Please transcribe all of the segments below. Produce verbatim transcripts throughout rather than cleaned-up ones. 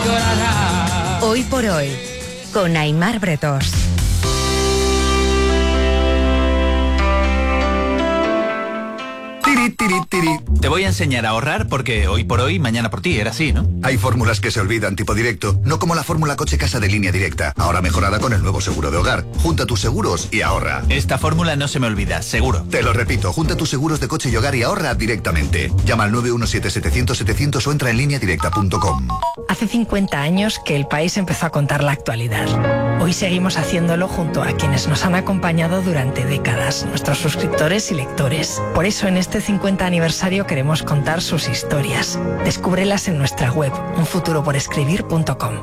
Hoy por hoy, con Aimar Bretos. Tiri, tiri, tiri. Te voy a enseñar a ahorrar porque hoy por hoy, mañana por ti, era así, ¿no? Hay fórmulas que se olvidan tipo directo, no como la fórmula coche-casa de Línea Directa, ahora mejorada con el nuevo seguro de hogar. Junta tus seguros y ahorra. Esta fórmula no se me olvida, seguro. Te lo repito, junta tus seguros de coche y hogar y ahorra directamente. Llama al nueve uno siete, setecientos, setecientos o entra en línea directa punto com. Hace cincuenta años que el país empezó a contar la actualidad. Hoy seguimos haciéndolo junto a quienes nos han acompañado durante décadas, nuestros suscriptores y lectores. Por eso en este cincuenta aniversario queremos contar sus historias. Descúbrelas en nuestra web, un futuro por escribir punto com.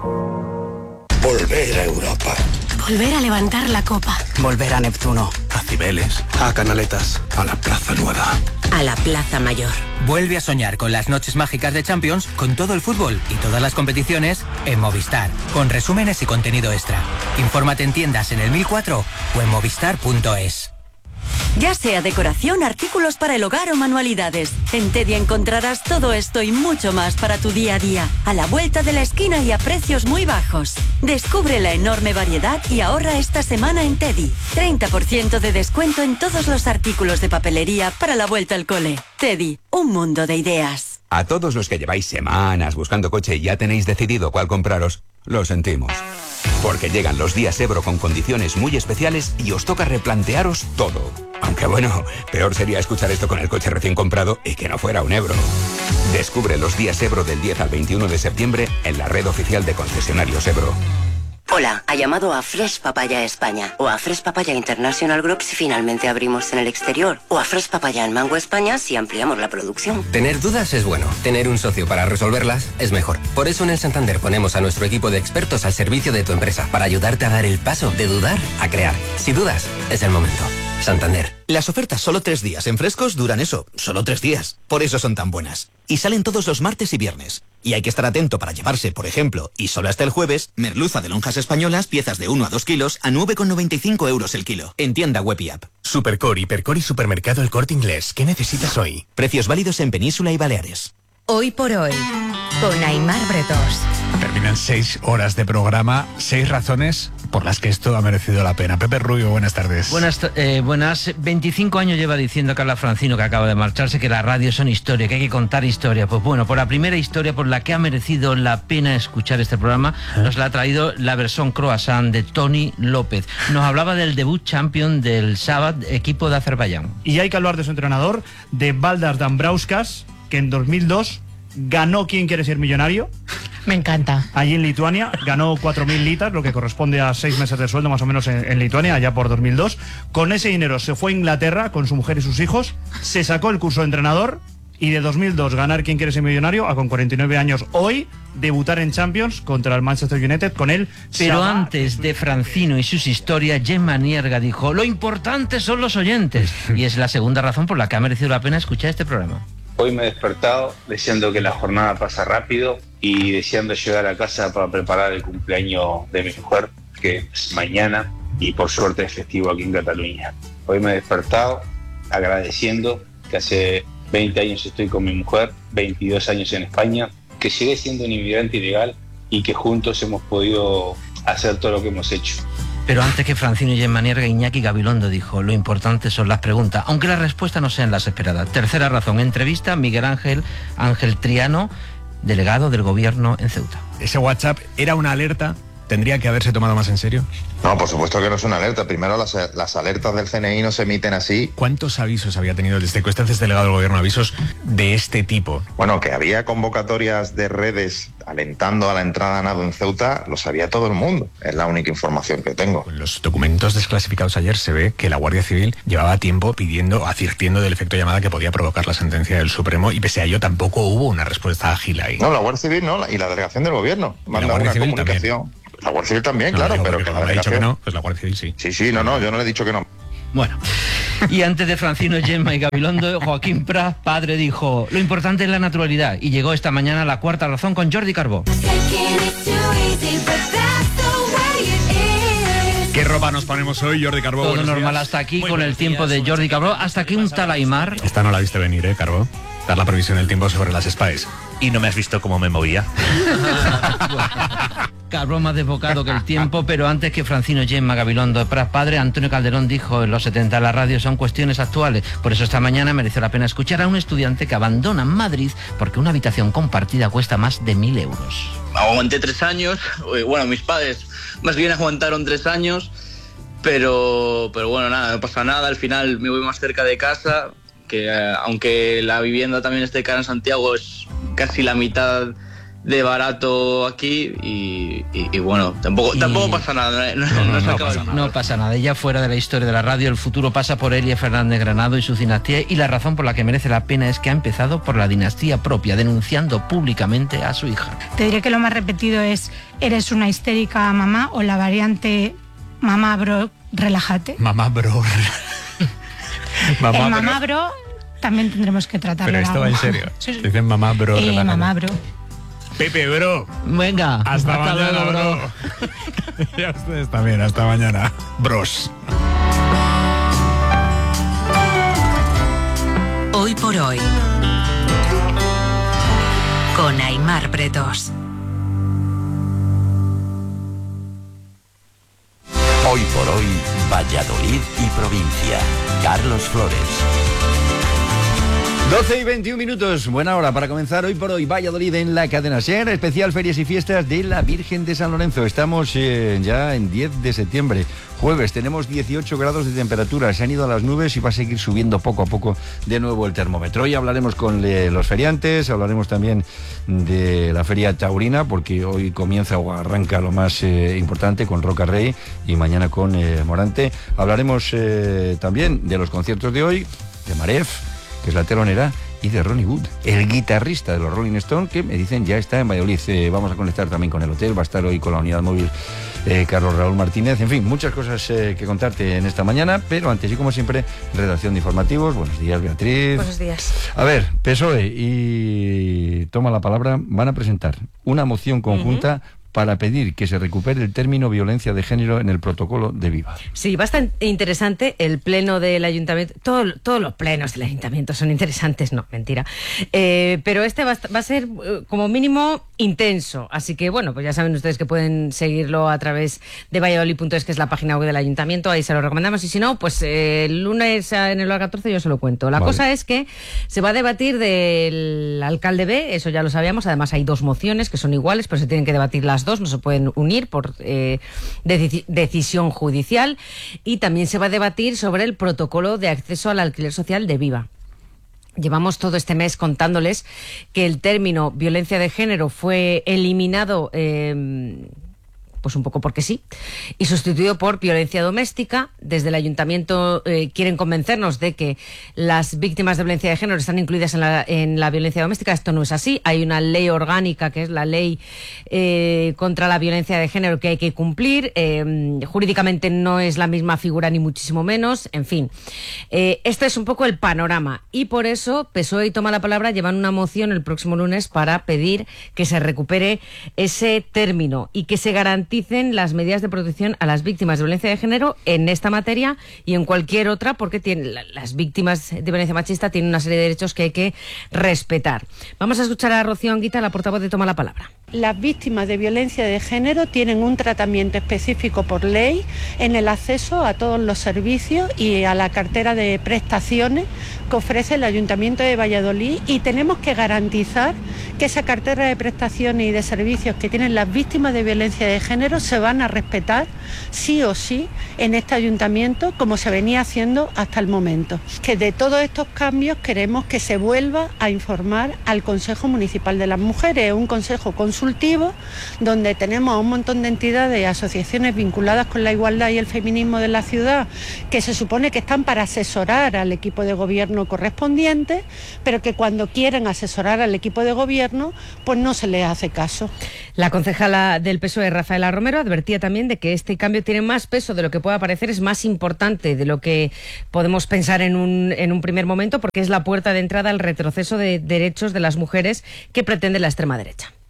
Volver a Europa. Volver a levantar la copa. Volver a Neptuno. A Cibeles. A Canaletas. A la Plaza Nueva. A la Plaza Mayor. Vuelve a soñar con las noches mágicas de Champions, con todo el fútbol y todas las competiciones en Movistar, con resúmenes y contenido extra. Infórmate en tiendas en el mil cuatro o en movistar punto es. Ya sea decoración, artículos para el hogar o manualidades, en Teddy encontrarás todo esto y mucho más para tu día a día, a la vuelta de la esquina y a precios muy bajos. Descubre la enorme variedad y ahorra esta semana en Teddy. treinta por ciento de descuento en todos los artículos de papelería para la vuelta al cole. Teddy, un mundo de ideas. A todos los que lleváis semanas buscando coche y ya tenéis decidido cuál compraros, lo sentimos. Porque llegan los días Ebro con condiciones muy especiales y os toca replantearos todo. Aunque bueno, peor sería escuchar esto con el coche recién comprado y que no fuera un Ebro. Descubre los días Ebro del diez al veintiuno de septiembre en la red oficial de concesionarios Ebro. Hola, ha llamado a Fresh Papaya España o a Fresh Papaya International Group si finalmente abrimos en el exterior o a Fresh Papaya en Mango España si ampliamos la producción. Tener dudas es bueno, tener un socio para resolverlas es mejor. Por eso en el Santander ponemos a nuestro equipo de expertos al servicio de tu empresa para ayudarte a dar el paso de dudar a crear. Si dudas, es el momento. Santander. Las ofertas solo tres días en Frescos duran eso, solo tres días. Por eso son tan buenas. Y salen todos los martes y viernes. Y hay que estar atento para llevarse, por ejemplo, y solo hasta el jueves, merluza de lonjas españolas, piezas de uno a dos kilos, a nueve con noventa y cinco euros el kilo. En tienda web y app. Supercore, Hipercore y Supermercado El Corte Inglés. ¿Qué necesitas hoy? Precios válidos en Península y Baleares. Hoy por hoy, con Aimar Bretos. Terminan seis horas de programa, seis razones por las que esto ha merecido la pena. Pepe Rubio, buenas tardes. Buenas, eh, buenas. veinticinco años lleva diciendo Carla Francino, que acaba de marcharse, que las radios son historia, que hay que contar historia. Pues bueno, por la primera historia por la que ha merecido la pena escuchar este programa, ¿Eh? nos la ha traído la versión croissant de Tony López. Nos hablaba del debut champion del sábado, equipo de Azerbaiyán. Y hay que hablar de su entrenador, de Valdar Dambrauskas, que en dos mil dos ganó ¿Quién quiere ser millonario? Me encanta. Allí en Lituania, ganó cuatro mil litas, lo que corresponde a seis meses de sueldo más o menos en, en Lituania, allá por dos mil dos. Con ese dinero se fue a Inglaterra con su mujer y sus hijos, se sacó el curso de entrenador y de dos mil dos ganar ¿Quién quiere ser millonario? A con cuarenta y nueve años hoy debutar en Champions contra el Manchester United con él. Pero antes de Francino y sus historias, Gemma Nierga dijo: lo importante son los oyentes. Y es la segunda razón por la que ha merecido la pena escuchar este programa. Hoy me he despertado deseando que la jornada pasa rápido y deseando llegar a casa para preparar el cumpleaños de mi mujer, que es mañana y por suerte es festivo aquí en Cataluña. Hoy me he despertado agradeciendo que hace veinte años estoy con mi mujer, veintidós años en España, que sigue siendo un inmigrante ilegal y que juntos hemos podido hacer todo lo que hemos hecho. Pero antes que Francino y Gemma Nierga, Iñaki Gabilondo dijo: lo importante son las preguntas, aunque las respuestas no sean las esperadas. Tercera razón, entrevista a Miguel Ángel Ángel Triano, delegado del gobierno en Ceuta. Ese WhatsApp era una alerta. ¿Tendría que haberse tomado más en serio? No, por supuesto que no es una alerta. Primero, las, las alertas del C N I no se emiten así. ¿Cuántos avisos había tenido desde que usted es delegado del gobierno? Avisos de este tipo. Bueno, que había convocatorias de redes alentando a la entrada a nado en Ceuta, lo sabía todo el mundo. Es la única información que tengo. En los documentos desclasificados ayer se ve que la Guardia Civil llevaba tiempo pidiendo, advirtiendo del efecto llamada que podía provocar la sentencia del Supremo, y pese a ello tampoco hubo una respuesta ágil ahí. No, la Guardia Civil no, y la delegación del gobierno. Manda una comunicación. También. La Guardia Civil también, no, claro, digo, pero que la delegación... dicho que no, pues la Guardia Civil sí. Sí, sí, no, no, yo no le he dicho que no. Bueno, y antes de Francino, Gemma y Gabilondo, Joaquín Prat, padre, dijo: lo importante es la naturalidad. Y llegó esta mañana la cuarta razón con Jordi Carbó. ¿Qué ropa nos ponemos hoy, Jordi Carbó? Todo normal días. Hasta aquí, muy con el tiempo días, de Jordi Carbó, hasta que un tal Aimar... Esta no la viste venir, ¿eh, Carbó? dar la previsión del tiempo sobre las Spice. Y no me has visto cómo me movía. Cabrón más desbocado que el tiempo, pero antes que Francino Gemma Gabilondo de Prat padre, Antonio Calderón dijo en los setenta, la radio son cuestiones actuales. Por eso esta mañana mereció la pena escuchar a un estudiante que abandona Madrid porque una habitación compartida cuesta más de mil euros. Aguanté tres años, bueno, mis padres más bien aguantaron tres años, pero, pero bueno, nada, no pasa nada, al final me voy más cerca de casa, que eh, aunque la vivienda también esté cara en Santiago, es casi la mitad de barato aquí y, y, y bueno, tampoco, y... tampoco pasa nada. No, no, no, no, pasa nada. no pasa nada. Ya fuera de la historia de la radio, el futuro pasa por Elia Fernández Granado y su dinastía, y la razón por la que merece la pena es que ha empezado por la dinastía propia, denunciando públicamente a su hija. Te diré que lo más repetido es: eres una histérica mamá, o la variante mamá bro, relájate. Mamá bro. mamá, el mamá bro, bro también tendremos que tratarlo. Pero esto va en serio. Sí, sí. Dicen mamá bro. Eh, relájate. Mamá bro. Pepe, bro. Venga. Hasta, hasta mañana, luego, bro. bro. Y a ustedes también, hasta mañana. Bros. Hoy por hoy. Con Aimar Bretos. Hoy por hoy, Valladolid y provincia. Carlos Flores. doce y veintiún minutos, buena hora para comenzar Hoy por Hoy Valladolid en la cadena SER, especial Ferias y Fiestas de la Virgen de San Lorenzo. Estamos eh, ya en diez de septiembre, jueves, tenemos dieciocho grados de temperatura, se han ido a las nubes y va a seguir subiendo poco a poco de nuevo el termómetro. Hoy hablaremos con eh, los feriantes, hablaremos también de la Feria Taurina, porque hoy comienza o arranca lo más eh, importante con Roca Rey y mañana con eh, Morante. Hablaremos eh, también de los conciertos de hoy, de Maref, que es la telonera, y de Ronnie Wood, el guitarrista de los Rolling Stones, que me dicen ya está en Valladolid. Eh, vamos a conectar también con el hotel, va a estar hoy con la unidad móvil eh, Carlos Raúl Martínez. En fin, muchas cosas eh, que contarte en esta mañana, pero antes y como siempre, redacción de informativos. Buenos días, Beatriz. Buenos días. A ver, P S O E y Toma la Palabra van a presentar una moción conjunta uh-huh. para pedir que se recupere el término violencia de género en el protocolo de Viva. Sí, bastante interesante el pleno del ayuntamiento. Todo, todos los plenos del ayuntamiento son interesantes, no, mentira. Eh, pero este va, va a ser eh, como mínimo intenso. Así que bueno, pues ya saben ustedes que pueden seguirlo a través de valladolid punto es, que es la página web del ayuntamiento, ahí se lo recomendamos. Y si no, pues eh, el lunes en el hora catorce yo se lo cuento. La vale. cosa es que se va a debatir del alcalde B, eso ya lo sabíamos. Además hay dos mociones que son iguales, pero se tienen que debatir las dos, no se pueden unir por eh, deci- decisión judicial. Y también se va a debatir sobre el protocolo de acceso al alquiler social de Viva. Llevamos todo este mes contándoles que el término violencia de género fue eliminado eh, pues un poco porque sí, y sustituido por violencia doméstica. Desde el ayuntamiento eh, quieren convencernos de que las víctimas de violencia de género están incluidas en la, en la violencia doméstica. Esto no es así. Hay una ley orgánica, que es la ley eh, contra la violencia de género, que hay que cumplir. Eh, jurídicamente no es la misma figura, ni muchísimo menos. En fin, eh, este es un poco el panorama, y por eso P S O E y Toma la Palabra llevan una moción el próximo lunes para pedir que se recupere ese término y que se garantice las medidas de protección a las víctimas de violencia de género en esta materia y en cualquier otra, porque tienen, las víctimas de violencia machista tienen una serie de derechos que hay que respetar. Vamos a escuchar a Rocío Anguita, la portavoz de Toma la Palabra. Las víctimas de violencia de género tienen un tratamiento específico por ley en el acceso a todos los servicios y a la cartera de prestaciones que ofrece el Ayuntamiento de Valladolid, y tenemos que garantizar que esa cartera de prestaciones y de servicios que tienen las víctimas de violencia de género se van a respetar sí o sí en este ayuntamiento, como se venía haciendo hasta el momento. Que de todos estos cambios queremos que se vuelva a informar al Consejo Municipal de las Mujeres, un consejo consultivo donde tenemos a un montón de entidades y asociaciones vinculadas con la igualdad y el feminismo de la ciudad, que se supone que están para asesorar al equipo de gobierno correspondiente, pero que cuando quieren asesorar al equipo de gobierno, pues no se les hace caso. La concejala del P S O E, Rafaela Romero, advertía también de que este cambio tiene más peso de lo que pueda parecer, es más importante de lo que podemos pensar en un, en un primer momento, porque es la puerta de entrada al retroceso de derechos de las mujeres que pretende la extrema derecha.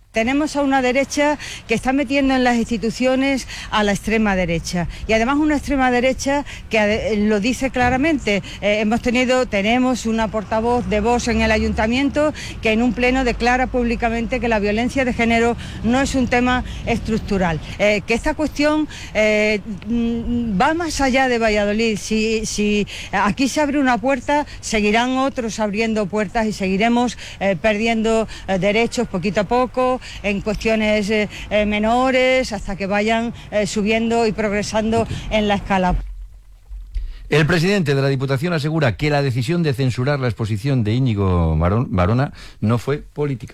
Tenemos a una derecha que está metiendo en las instituciones a la extrema derecha y además una extrema derecha que lo dice claramente. Eh, hemos tenido, tenemos una portavoz de Vox en el ayuntamiento que en un pleno declara públicamente que la violencia de género no es un tema estructural, eh, que esta cuestión eh, va más allá de Valladolid. Si, si aquí se abre una puerta, seguirán otros abriendo puertas y seguiremos eh, perdiendo eh, derechos poquito a poco, en cuestiones eh, eh, menores, hasta que vayan eh, subiendo y progresando en la escala. El presidente de la Diputación asegura que la decisión de censurar la exposición de Íñigo Varona no fue política.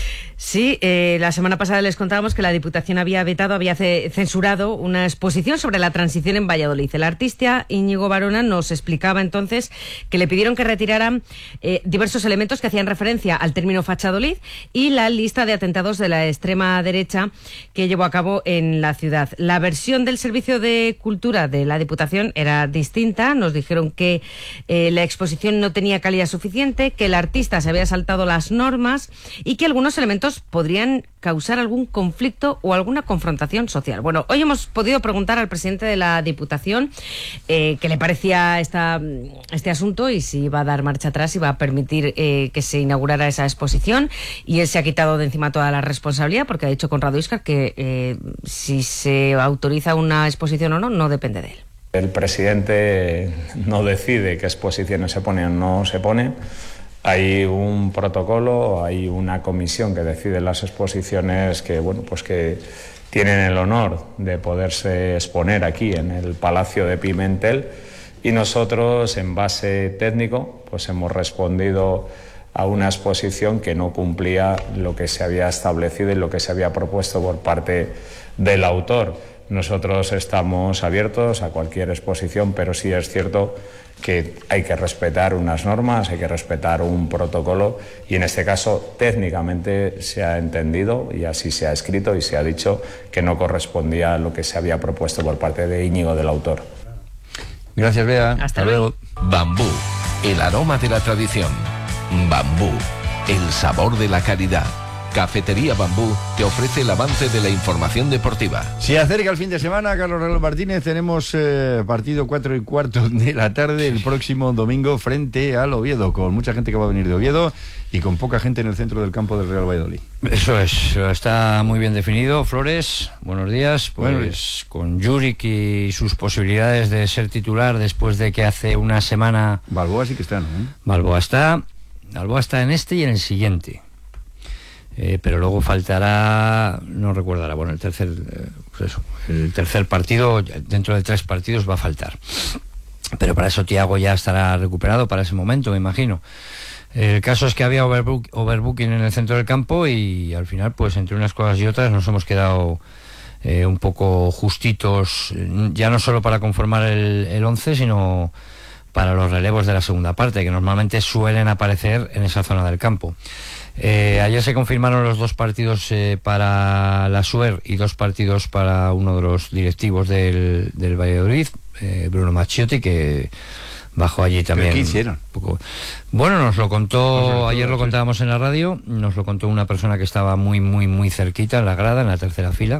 Sí, eh, la semana pasada les contábamos que la Diputación había vetado, había censurado una exposición sobre la transición en Valladolid. El artista Íñigo Varona nos explicaba entonces que le pidieron que retiraran eh, diversos elementos que hacían referencia al término Fachadolid y la lista de atentados de la extrema derecha que llevó a cabo en la ciudad. La versión del Servicio de Cultura de la Diputación era distinta. Nos dijeron que eh, la exposición no tenía calidad suficiente, que el artista se había saltado las normas y que algunos elementos podrían causar algún conflicto o alguna confrontación social. Bueno, hoy hemos podido preguntar al presidente de la Diputación eh, qué le parecía esta, este asunto y si iba a dar marcha atrás y va a permitir eh, que se inaugurara esa exposición, y él se ha quitado de encima toda la responsabilidad porque ha dicho con Radio Iscar que eh, si se autoriza una exposición o no, no depende de él. El presidente no decide qué exposiciones se ponen o no se ponen. Hay un protocolo, hay una comisión que decide las exposiciones que, bueno, pues que tienen el honor de poderse exponer aquí en el Palacio de Pimentel, y nosotros, en base técnico, pues hemos respondido a una exposición que no cumplía lo que se había establecido y lo que se había propuesto por parte del autor. Nosotros estamos abiertos a cualquier exposición, pero sí es cierto que hay que respetar unas normas, hay que respetar un protocolo, y en este caso técnicamente se ha entendido y así se ha escrito y se ha dicho que no correspondía a lo que se había propuesto por parte de Íñigo, del autor. Gracias, Bea. Hasta, Hasta luego. luego. Bambú, el aroma de la tradición. Bambú, el sabor de la calidad. Cafetería Bambú te ofrece el avance de la información deportiva. Se acerca el fin de semana, Carlos Reloj Martínez. Tenemos eh, partido cuatro y cuarto de la tarde el próximo domingo frente al Oviedo, con mucha gente que va a venir de Oviedo y con poca gente en el centro del campo del Real Valladolid. Eso es, está muy bien definido. Flores, buenos días. Pues Buenos días. Con Juric y sus posibilidades de ser titular después de que hace una semana... Balboa sí que está, ¿no? Balboa está, Balboa está en este y en el siguiente. Eh, pero luego faltará, no recordará, bueno, el tercer, eh, pues eso, el tercer partido, dentro de tres partidos va a faltar. Pero para eso Thiago ya estará recuperado para ese momento, me imagino. El caso es que había overbook, overbooking en el centro del campo y al final, pues entre unas cosas y otras, nos hemos quedado eh, un poco justitos, ya no solo para conformar el, el once, sino para los relevos de la segunda parte, que normalmente suelen aparecer en esa zona del campo. Eh, ayer se confirmaron los dos partidos eh, para la SUER y dos partidos para uno de los directivos del, del Valladolid, eh, Bruno Macciotti, que bajó allí también. ¿Pero qué hicieron? Un poco. Bueno, nos lo contó, ayer lo contábamos en la radio, nos lo contó una persona que estaba muy, muy, muy cerquita en la grada, en la tercera fila.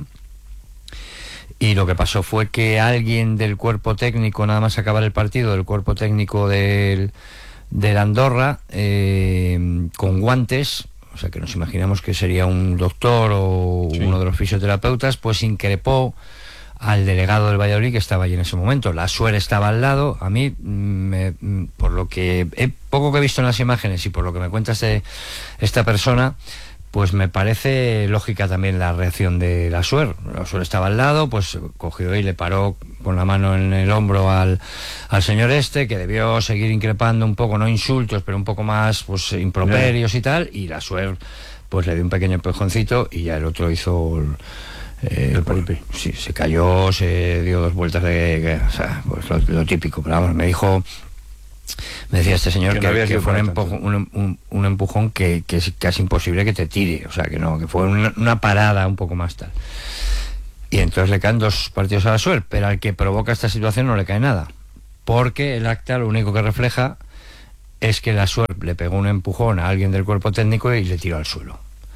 Y lo que pasó fue que alguien del cuerpo técnico, nada más acabar el partido, del cuerpo técnico del... del Andorra, eh, con guantes, o sea que nos imaginamos que sería un doctor o sí. uno de los fisioterapeutas, pues increpó al delegado del Valladolid que estaba allí en ese momento. La SUER estaba al lado. A mí, me, por lo que he, poco que he visto en las imágenes y por lo que me cuenta este, esta persona, pues me parece lógica también la reacción de la SUER. La SUER estaba al lado, pues cogió y le paró con la mano en el hombro al, al señor este, que debió seguir increpando un poco, no insultos, pero un poco más pues improperios y tal, y la SUER pues le dio un pequeño empujoncito y ya el otro hizo... Eh, el pues, sí, se cayó, se dio dos vueltas de... de o sea, pues lo, lo típico, pero vamos, me dijo... Me decía este señor que, que, no que fue un empujón, un, un, un empujón que, que es casi imposible que te tire, o sea que no, que fue una, una parada un poco más tal. Y entonces le caen dos partidos a la SUER, pero al que provoca esta situación no le cae nada, porque el acta lo único que refleja es que la SUER le pegó un empujón a alguien del cuerpo técnico y le tiró al suelo.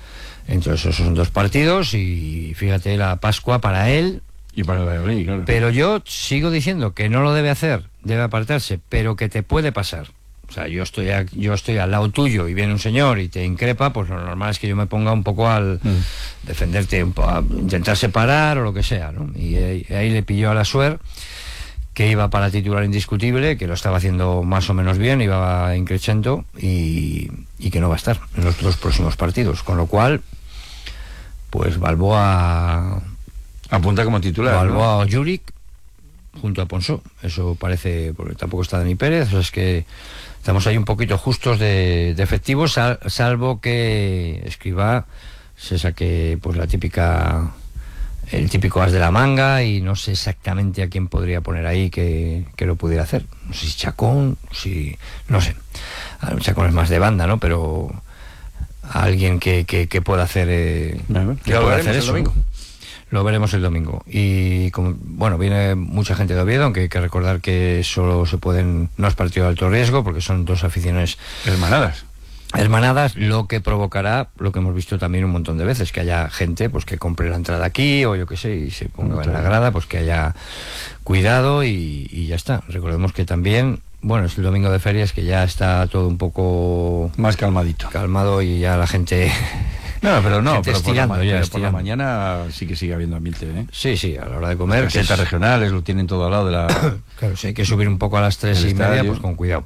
Entonces esos son dos partidos y fíjate la Pascua para él. Y para el Valladolid, claro. Pero yo sigo diciendo que no lo debe hacer, debe apartarse, pero que te puede pasar. O sea, yo estoy a, yo estoy al lado tuyo y viene un señor y te increpa, pues lo normal es que yo me ponga un poco al mm. defenderte, un poco, a intentar separar o lo que sea, ¿no? Y ahí, ahí le pilló a la Suer, que iba para titular indiscutible, que lo estaba haciendo más o menos bien, iba increchendo y, y que no va a estar en los dos próximos partidos. Con lo cual, pues Balboa... Apunta como titular, Balboa ¿no? o Juric junto a Ponsó. Eso parece, porque tampoco está Dani Pérez, o sea, es que estamos ahí un poquito justos de, de efectivos, sal, salvo que Escribá se saque pues la típica, el típico as de la manga, y no sé exactamente a quién podría poner ahí que, que lo pudiera hacer. No sé si Chacón, si... no sé. Chacón es más de banda, ¿no? Pero alguien que, que, que pueda hacer, eh, que pueda hacer eso. Domingo. Lo veremos el domingo. Y como, bueno, viene mucha gente de Oviedo, aunque hay que recordar que solo se pueden, no es partido de alto riesgo, porque son dos aficiones hermanadas. Hermanadas, lo que provocará, lo que hemos visto también un montón de veces, que haya gente pues que compre la entrada aquí, o yo qué sé, y se ponga no, en la grada, pues que haya cuidado y, y ya está. Recordemos que también, bueno, es el domingo de ferias, que ya está todo un poco más calmadito. Calmado y ya la gente... No, pero no, pero por, la, ya, pero por la mañana sí que sigue habiendo ambiente, ¿eh? Sí, sí, a la hora de comer. Las casetas es... regionales lo tienen todo al lado de la... Claro, si hay que subir un poco a las tres y media, pues con cuidado.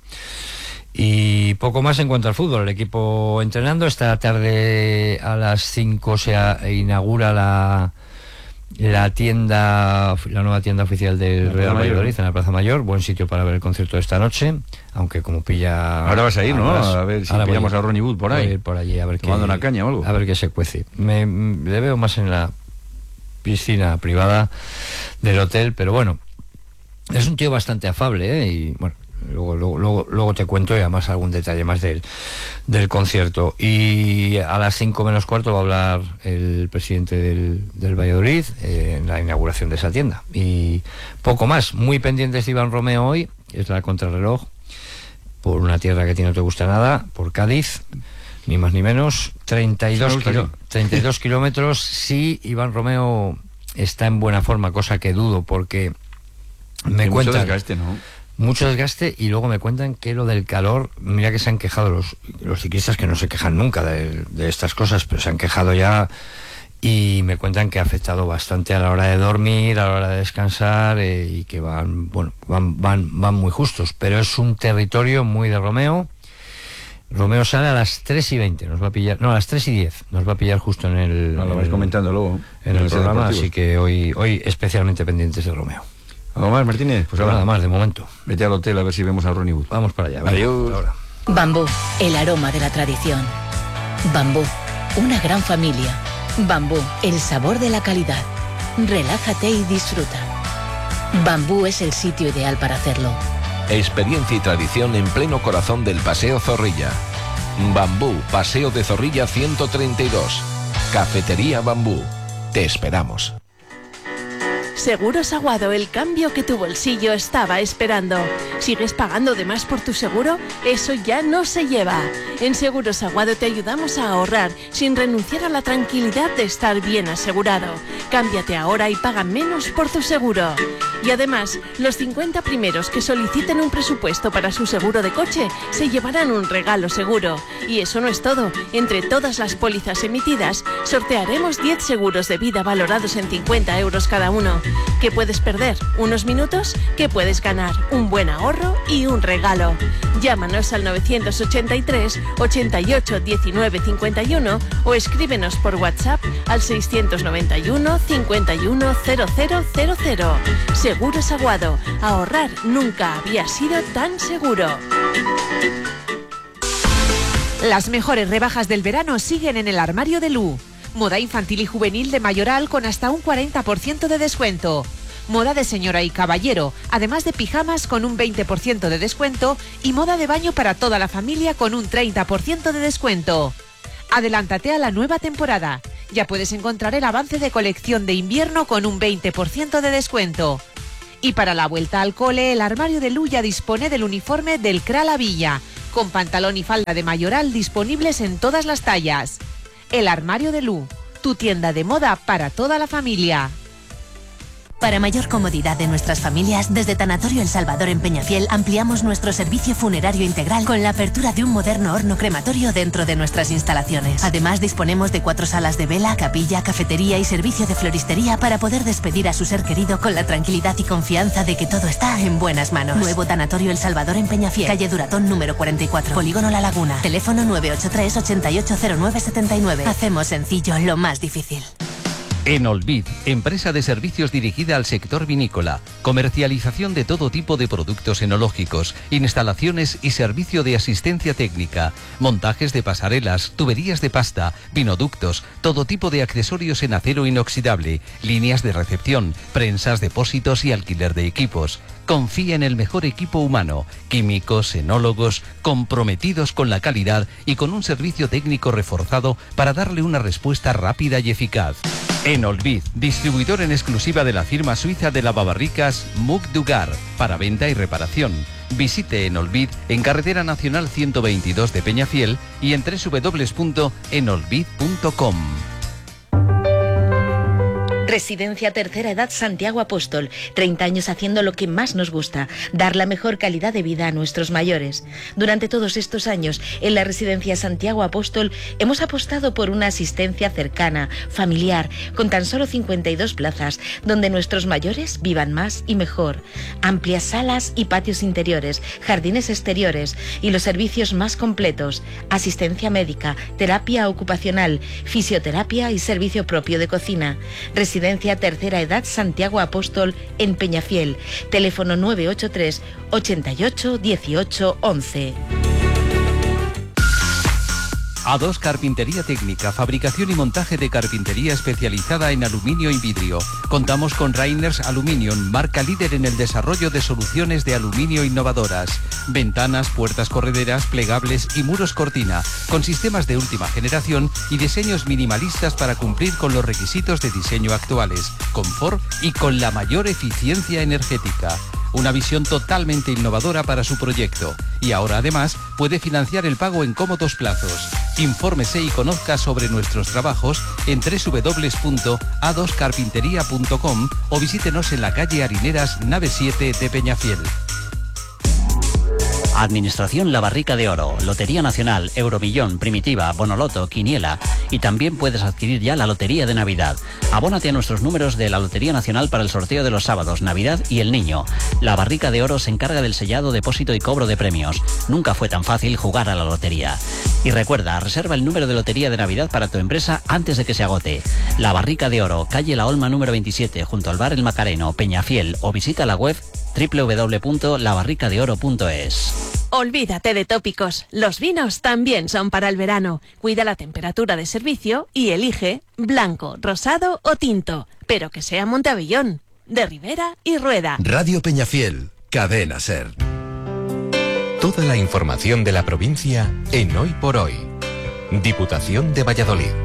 Y poco más en cuanto al fútbol. El equipo entrenando. Esta tarde a las cinco se inaugura la... la tienda, la nueva tienda oficial del Real Valladolid en la Plaza Mayor. Buen sitio para ver el concierto de esta noche, aunque como pilla... Ahora vas a ir, ¿no? A ver si pillamos a Ronnie Wood por ahí. Voy a ir por allí a ver tomando qué, una caña o algo. A ver qué se cuece. Me, me le veo más en la piscina privada del hotel, pero bueno, es un tío bastante afable, ¿eh? Y bueno, Luego, luego, luego, luego te cuento y además algún detalle más del, del concierto. Y a las cinco menos cuarto va a hablar el presidente del, del Valladolid eh, en la inauguración de esa tienda. Y poco más. Muy pendientes de Iván Romeo hoy, es la contrarreloj, por una tierra que a ti no te gusta nada, por Cádiz, ni más ni menos. treinta y dos, kilo, treinta y dos kilómetros. Sí, Iván Romeo está en buena forma, cosa que dudo, porque me cuentan... Mucho desgaste, ¿no? Mucho desgaste, y luego me cuentan que lo del calor, mira que se han quejado los, los ciclistas, que no se quejan nunca de, de estas cosas, pero se han quejado ya, y me cuentan que ha afectado bastante a la hora de dormir, a la hora de descansar, eh, y que van, bueno, van, van, van muy justos, pero es un territorio muy de Romeo. Romeo sale a las tres y veinte, nos va a pillar, no, a las tres y diez, nos va a pillar justo en el... No, lo vais comentando luego. En, en el programa, así que hoy, hoy especialmente pendientes de Romeo. ¿Algo más, Martínez? Pues nada más, de momento. Vete al hotel a ver si vemos a Ronnie Wood. Vamos para allá. Adiós. Ahora. Bambú, el aroma de la tradición. Bambú, una gran familia. Bambú, el sabor de la calidad. Relájate y disfruta. Bambú es el sitio ideal para hacerlo. Experiencia y tradición en pleno corazón del Paseo Zorrilla. Bambú, Paseo de Zorrilla ciento treinta y dos. Cafetería Bambú. Te esperamos. Seguros Aguado, el cambio que tu bolsillo estaba esperando. ¿Sigues pagando de más por tu seguro? Eso ya no se lleva. En Seguros Aguado te ayudamos a ahorrar sin renunciar a la tranquilidad de estar bien asegurado. Cámbiate ahora y paga menos por tu seguro. Y además, los cincuenta primeros que soliciten un presupuesto para su seguro de coche se llevarán un regalo seguro. Y eso no es todo. Entre todas las pólizas emitidas, sortearemos diez seguros de vida valorados en cincuenta euros cada uno. ¿Qué puedes perder? ¿Unos minutos? ¿Qué puedes ganar? Un buen ahorro y un regalo. Llámanos al novecientos ochenta y tres, ochenta y ocho, diecinueve, cincuenta y uno o escríbenos por WhatsApp al seiscientos noventa y uno, cincuenta y uno, cero cero cero cero. Seguros Aguado. Ahorrar nunca había sido tan seguro. Las mejores rebajas del verano siguen en el armario de Lu. Moda infantil y juvenil de Mayoral con hasta un cuarenta por ciento de descuento. Moda de señora y caballero, además de pijamas con un veinte por ciento de descuento, y moda de baño para toda la familia con un treinta por ciento de descuento. Adelántate a la nueva temporada. Ya puedes encontrar el avance de colección de invierno con un veinte por ciento de descuento. Y para la vuelta al cole, el armario de Lu ya dispone del uniforme del C R A La Villa, con pantalón y falda de Mayoral disponibles en todas las tallas. El Armario de Lu, tu tienda de moda para toda la familia. Para mayor comodidad de nuestras familias, desde Tanatorio El Salvador en Peñafiel ampliamos nuestro servicio funerario integral con la apertura de un moderno horno crematorio dentro de nuestras instalaciones. Además, disponemos de cuatro salas de vela, capilla, cafetería y servicio de floristería para poder despedir a su ser querido con la tranquilidad y confianza de que todo está en buenas manos. Nuevo Tanatorio El Salvador en Peñafiel, calle Duratón número cuarenta y cuatro, Polígono La Laguna. Teléfono nueve ocho tres, ochenta y ocho cero nueve setenta y nueve. Hacemos sencillo lo más difícil. Enolvid, empresa de servicios dirigida al sector vinícola, comercialización de todo tipo de productos enológicos, instalaciones y servicio de asistencia técnica, montajes de pasarelas, tuberías de pasta, vinoductos, todo tipo de accesorios en acero inoxidable, líneas de recepción, prensas, depósitos y alquiler de equipos. Confía en el mejor equipo humano, químicos, enólogos, comprometidos con la calidad y con un servicio técnico reforzado para darle una respuesta rápida y eficaz. Enolvid, distribuidor en exclusiva de la firma suiza de lavabarricas Mug Dugar, para venta y reparación. Visite Enolvid en Carretera Nacional ciento veintidós de Peñafiel y en doble u doble u doble u punto enolvid punto com. Residencia Tercera Edad Santiago Apóstol. treinta años haciendo lo que más nos gusta, dar la mejor calidad de vida a nuestros mayores. Durante todos estos años, en la Residencia Santiago Apóstol, hemos apostado por una asistencia cercana, familiar, con tan solo cincuenta y dos plazas, donde nuestros mayores vivan más y mejor. Amplias salas y patios interiores, jardines exteriores y los servicios más completos. Asistencia médica, terapia ocupacional, fisioterapia y servicio propio de cocina. Residencia Tercera Edad Santiago Apóstol en Peñafiel. Teléfono nueve ocho tres, ochenta y ocho, dieciocho, once. A dos Carpintería Técnica, fabricación y montaje de carpintería especializada en aluminio y vidrio. Contamos con Rainers Aluminium, marca líder en el desarrollo de soluciones de aluminio innovadoras. Ventanas, puertas correderas, plegables y muros cortina, con sistemas de última generación y diseños minimalistas para cumplir con los requisitos de diseño actuales, confort y con la mayor eficiencia energética. Una visión totalmente innovadora para su proyecto. Y ahora además puede financiar el pago en cómodos plazos. Infórmese y conozca sobre nuestros trabajos en doble u doble u doble u punto a dos carpintería punto com o visítenos en la calle Harineras, nave siete de Peñafiel. Administración La Barrica de Oro, Lotería Nacional, Euromillón, Primitiva, Bonoloto, Quiniela y también puedes adquirir ya la Lotería de Navidad. Abónate a nuestros números de la Lotería Nacional para el sorteo de los sábados, Navidad y el Niño. La Barrica de Oro se encarga del sellado, depósito y cobro de premios. Nunca fue tan fácil jugar a la lotería. Y recuerda, reserva el número de Lotería de Navidad para tu empresa antes de que se agote. La Barrica de Oro, calle La Olma número veintisiete, junto al bar El Macareno, Peñafiel, o visita la web doble u doble u doble u punto la barrica de oro punto es. Olvídate de tópicos, los vinos también son para el verano. Cuida la temperatura de servicio y elige blanco, rosado o tinto, pero que sea Monteavellón, de Ribera y Rueda. Radio Peñafiel, Cadena Ser. Toda la información de la provincia en Hoy por Hoy. Diputación de Valladolid.